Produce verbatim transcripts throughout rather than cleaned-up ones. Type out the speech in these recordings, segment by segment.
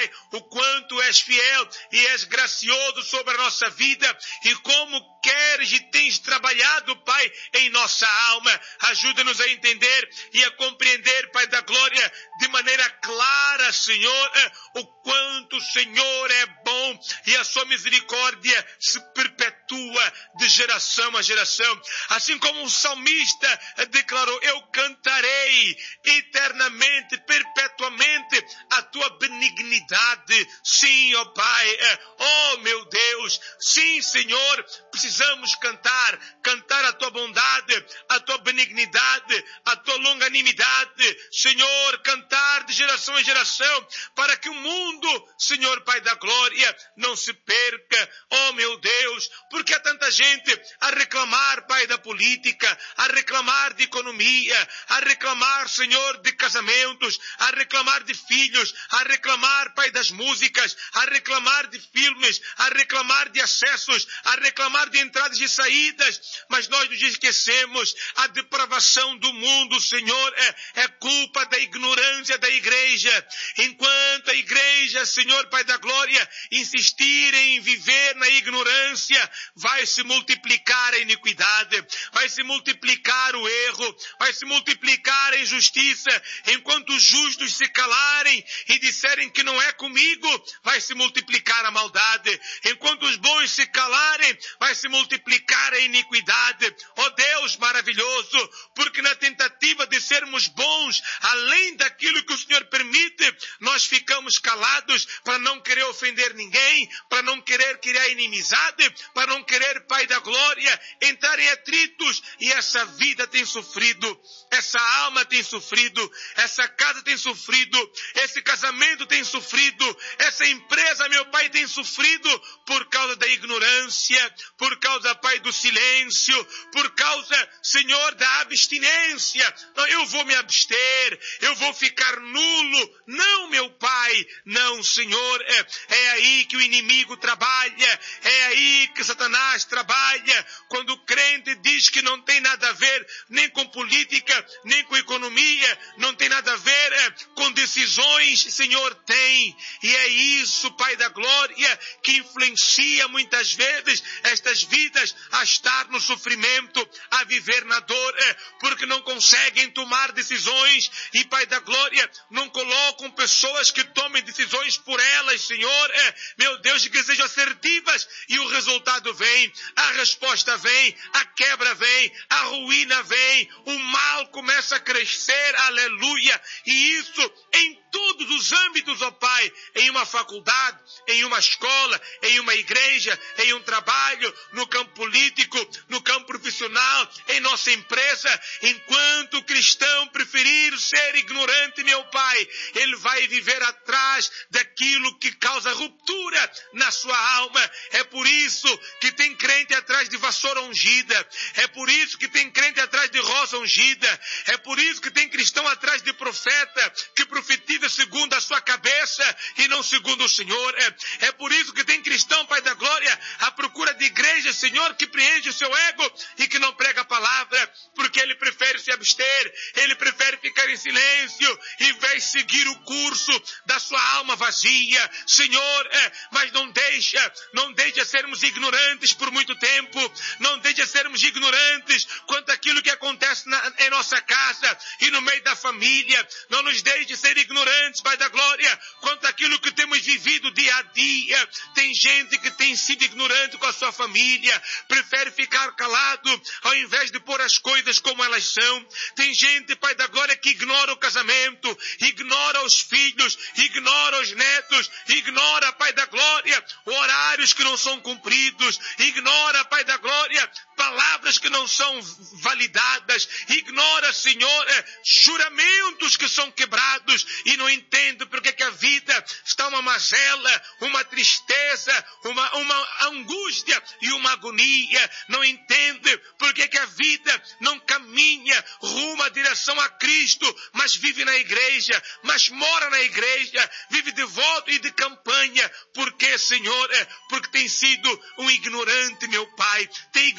Pai, o quanto és fiel e és gracioso sobre a nossa vida e como queres e tens trabalhado, Pai, em nossa alma. Ajuda-nos a entender e a compreender, Pai da glória, de maneira clara, Senhor, o quanto o Senhor é bom e a sua misericórdia se perpetua de geração a geração. Assim como o salmista declarou, eu cantarei eternamente, perpetuamente a tua benignidade. Sim, ó Pai, ó meu Deus, sim, Senhor, precisamos cantar, cantar a tua bondade, a tua benignidade, a tua longanimidade, Senhor, cantar de geração em geração, para que o mundo, Senhor Pai da glória, não se perca, oh meu Deus, porque há tanta gente a reclamar, Pai, da política, a reclamar de economia, a reclamar, Senhor, de casamentos, a reclamar de filhos, a reclamar, Pai, das músicas, a reclamar de filmes, a reclamar de acessos, a reclamar de entradas e saídas, mas nós nos esquecemos, a depravação do mundo, Senhor, é, é culpa da ignorância da igreja. Enquanto a igreja, Senhor Pai da glória, insistir em viver na ignorância, vai se multiplicar a iniquidade, vai se multiplicar o erro, vai se multiplicar a injustiça. Enquanto os justos se calarem e disserem que não é comigo, vai se multiplicar a maldade. Enquanto os bons se calarem, vai se multiplicar a iniquidade. Ó Deus maravilhoso, porque na tentativa de sermos bons, além daquilo que o Senhor permite, nós ficamos calados para não querer ofender ninguém, para não querer criar inimizade, para não querer, Pai da glória, entrar em atritos. E essa vida tem sofrido, essa alma tem sofrido, essa casa tem sofrido, esse casamento tem sofrido, essa empresa, meu Pai, tem sofrido por causa da ignorância, por causa, Pai, do silêncio, por causa, Senhor, da abstinência. Não, eu vou me abster, eu vou ficar nulo. Não, meu Pai, não, Senhor, é, é aí que o inimigo trabalha, é aí que Satanás trabalha, quando o crente diz que não tem nada a ver nem com política, nem com economia, não tem nada a ver é, com decisões, Senhor, tem. E é isso, Pai da glória, que influencia muitas vezes estas vidas a estar no sofrimento, a viver na dor, é, porque não conseguem tomar decisões e, Pai da glória, não colocam pessoas que tomem decisões por elas, Senhor, é, meu Deus, que sejam assertivas, e o resultado vem, a resposta vem, a quebra vem, a ruína vem, o mal começa a crescer, aleluia, e isso em todos os âmbitos, ó Pai, em uma faculdade, em uma escola, em uma igreja, em um trabalho, no campo político, no campo profissional, em nossa empresa. Enquanto o cristão preferir ser ignorante, meu Pai, ele vai viver atrás daquilo que causa ruptura na sua alma. É por isso que tem crente atrás de vassoura ungida, é por isso que tem crente atrás de rosa ungida, é por isso que tem cristão atrás de profeta que profetiza segundo a sua cabeça e não segundo o Senhor. É, é por isso que tem cristão, Pai da glória, à procura de igreja, Senhor, que preenche o seu ego e que não prega a palavra, porque ele prefere se abster, ele prefere ficar em silêncio e vai seguir o curso da sua alma vazia, Senhor. É, mas não deixa, não deixa sermos ignorantes por muito tempo, não deixa sermos ignorantes quanto àquilo que acontece na, em nossa casa e no meio da família. Não nos deixe ser ignorantes, Pai da glória, quanto àquilo que temos vivido dia a dia. Tem gente que tem sido ignorante com a sua família, prefere ficar calado ao invés de pôr as coisas como elas são. Tem gente, Pai da glória, que ignora o casamento, ignora os filhos, ignora os netos, ignora, Pai da glória, horários que não são cumpridos, ignora, Pai da glória, palavras que não são validadas, ignora, Senhor, é, juramentos que são quebrados e não entende porque que a vida está uma mazela, uma tristeza, uma, uma angústia e uma agonia. Não entende porque que a vida não caminha rumo à direção a Cristo, mas vive na igreja, mas mora na igreja, vive de voto e de campanha. Por que, Senhor? É porque tem sido um ignorante, meu Pai, tem ignorado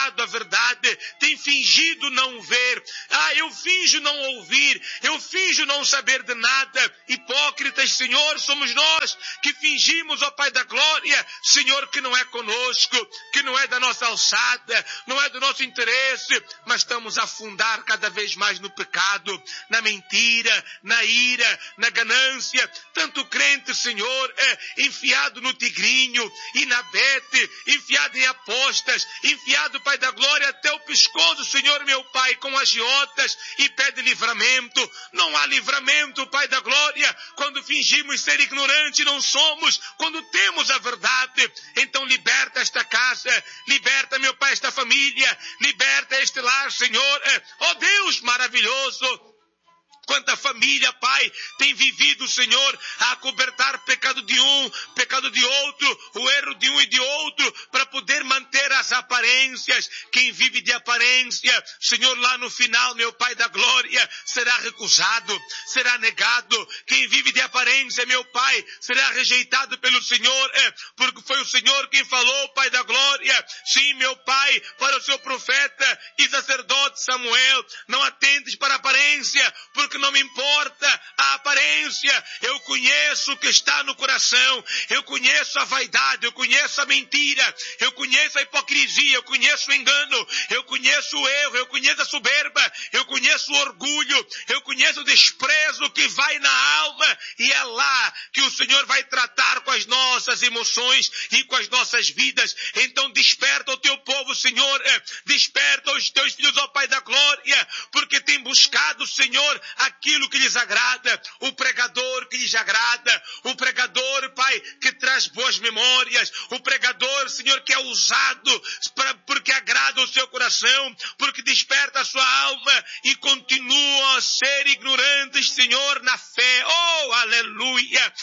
ocultado a verdade, tem fingido não ver. Ah, eu finjo não ouvir, eu finjo não saber de nada. Hipócritas, Senhor, somos nós que fingimos, ó Pai da glória, Senhor, que não é conosco, que não é da nossa alçada, não é do nosso interesse, mas estamos a afundar cada vez mais no pecado, na mentira, na ira, na ganância. Tanto crente, Senhor, é enfiado no tigrinho e na bete, enfiado em apostas, enfiado, Pai da glória, até o pescoço, Senhor, meu Pai, com agiotas, e pede livramento. Não há livramento, Pai da glória, quando fingimos ser ignorante, não somos, quando temos a verdade. Então liberta esta casa, liberta, meu Pai, esta família, liberta este lar, Senhor. Ó Deus maravilhoso, quanta família, Pai, tem vivido, Senhor, a acobertar pecado de um, pecado de outro, o erro de um e de outro, para poder manter as aparências. Quem vive de aparência, Senhor, lá no final, meu Pai da glória, será recusado, será negado. Quem vive de aparência, meu Pai, será rejeitado pelo Senhor, é, porque foi o Senhor quem falou, Pai da glória. Sim, meu Pai, para o seu profeta e sacerdote Samuel, não atentes para a aparência, porque não me importa a aparência. Eu conheço o que está no coração. Eu conheço a vaidade, eu conheço a mentira, eu conheço a hipocrisia, eu conheço o engano, eu conheço o erro, eu conheço a soberba, eu conheço o orgulho, eu conheço o desprezo que vai na alma, e é lá que o Senhor vai tratar com as nossas emoções e com as nossas vidas. Então desperta o teu povo, Senhor, desperta os teus filhos, ó Pai da glória, porque tem buscado, Senhor, aquilo que lhes agrada, o pregador que lhes agrada, o pregador, Pai, que traz boas memórias, o pregador, Senhor, que é usado pra, porque agrada o seu coração, porque desperta a sua alma, e continuam a ser ignorantes, Senhor, na fé. Oh, aleluia!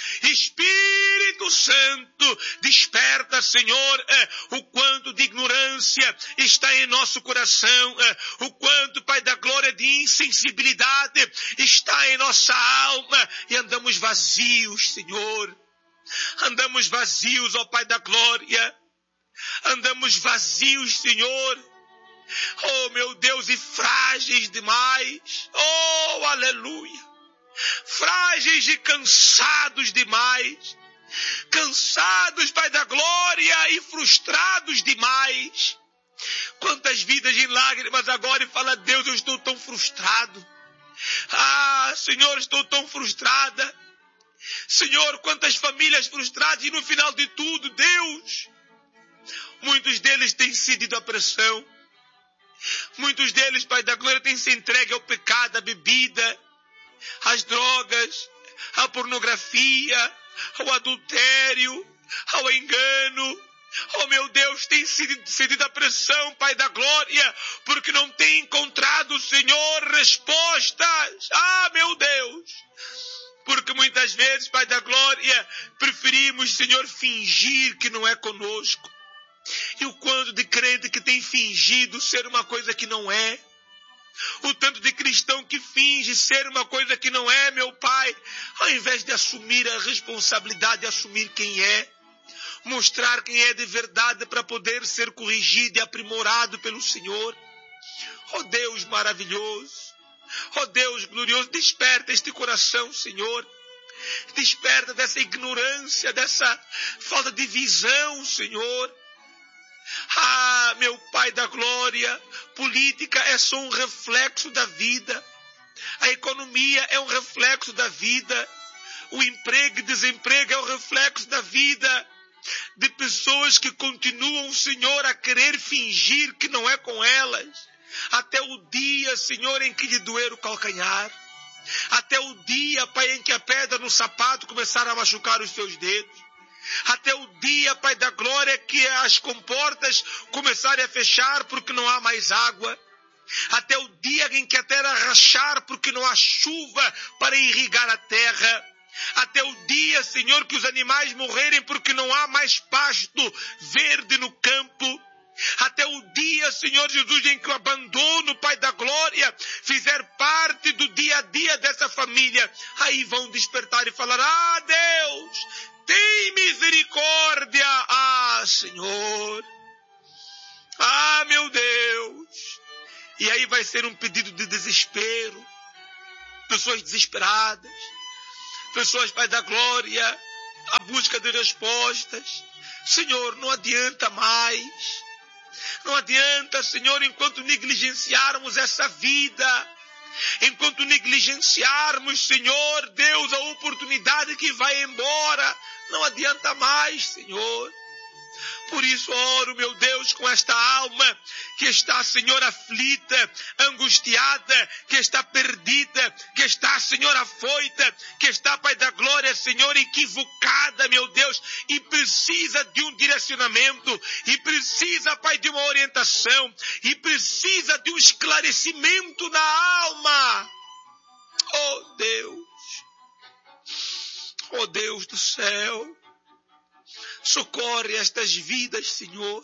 Espírito Santo, desperta, Senhor, eh, o quanto de ignorância está em nosso coração, eh, o quanto, Pai da glória, de insensibilidade está em nossa alma, e andamos vazios, Senhor. Andamos vazios, ó Pai da glória. Andamos vazios, Senhor. Oh, meu Deus, e frágeis demais. Oh, aleluia. Frágeis e cansados demais. Cansados, Pai da glória, e frustrados demais. Quantas vidas em lágrimas agora, e fala: Deus, eu estou tão frustrado. Ah, Senhor, estou tão frustrada. Senhor, quantas famílias frustradas, e no final de tudo, Deus, muitos deles têm cedido à pressão. Muitos deles, Pai da glória, têm se entregue ao pecado, à bebida, às drogas, à pornografia, ao adultério, ao engano. Oh, meu Deus, tem cedido à pressão, Pai da glória, porque não tem encontrado, Senhor, respostas. Ah, meu Deus, porque muitas vezes, Pai da glória, preferimos, Senhor, fingir que não é conosco. E o quanto de crente que tem fingido ser uma coisa que não é. O tanto de cristão que finge ser uma coisa que não é, meu Pai, ao invés de assumir a responsabilidade, assumir quem é. Mostrar quem é de verdade para poder ser corrigido e aprimorado pelo Senhor. Oh Deus maravilhoso, oh Deus glorioso, desperta este coração, Senhor. Desperta dessa ignorância, dessa falta de visão, Senhor. Ah, meu Pai da glória, política é só um reflexo da vida. A economia é um reflexo da vida. O emprego e desemprego é um reflexo da vida. De pessoas que continuam, Senhor, a querer fingir que não é com elas, até o dia, Senhor, em que lhe doer o calcanhar, até o dia, Pai, em que a pedra no sapato começar a machucar os seus dedos, até o dia, Pai da glória, que as comportas começarem a fechar porque não há mais água, até o dia em que a terra rachar porque não há chuva para irrigar a terra, até o dia, Senhor, que os animais morrerem porque não há mais pasto verde no campo. Até o dia, Senhor Jesus, em que o abandono, Pai da glória, fizer parte do dia a dia dessa família. Aí vão despertar e falar: ah, Deus, tem misericórdia. Ah, Senhor. Ah, meu Deus. E aí vai ser um pedido de desespero. Pessoas desesperadas. Pessoas, Pai da glória, à busca de respostas. Senhor, não adianta mais. Não adianta, Senhor, enquanto negligenciarmos essa vida. Enquanto negligenciarmos, Senhor, Deus, a oportunidade que vai embora. Não adianta mais, Senhor. Por isso oro, meu Deus, com esta alma que está, Senhor, aflita, angustiada, que está perdida, que está, Senhor, afoita, que está, Pai da glória, Senhor, equivocada, meu Deus, e precisa de um direcionamento, e precisa, Pai, de uma orientação, e precisa de um esclarecimento na alma. Oh Deus, oh Deus do céu, socorre estas vidas, Senhor.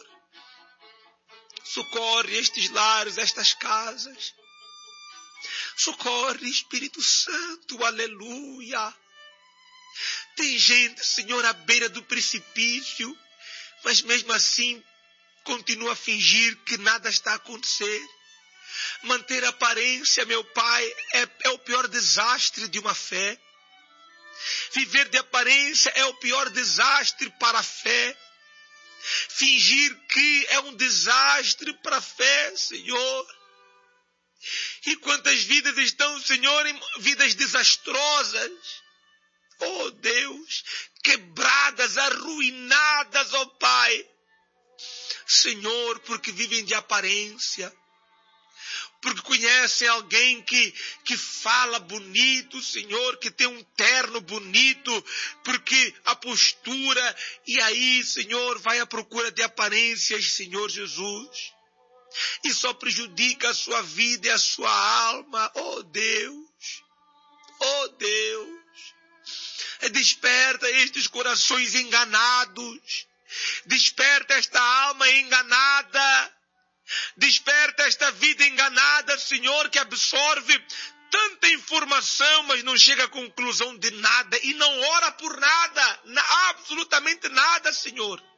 Socorre estes lares, estas casas. Socorre, Espírito Santo, aleluia. Tem gente, Senhor, à beira do precipício, mas mesmo assim continua a fingir que nada está a acontecer. Manter a aparência, meu Pai, é, é o pior desastre de uma fé. Viver de aparência é o pior desastre para a fé. Fingir que é um desastre para a fé, Senhor. E quantas vidas estão, Senhor, em vidas desastrosas. Oh Deus, quebradas, arruinadas, ó Pai. Senhor, porque vivem de aparência. Porque conhecem alguém que, que fala bonito, Senhor, que tem um terno bonito, porque a postura, e aí, Senhor, vai à procura de aparências, Senhor Jesus, e só prejudica a sua vida e a sua alma. Oh Deus, oh Deus, desperta estes corações enganados, desperta esta alma enganada, desperta esta vida enganada, Senhor, que absorve tanta informação, mas não chega à conclusão de nada e não ora por nada, absolutamente nada, Senhor.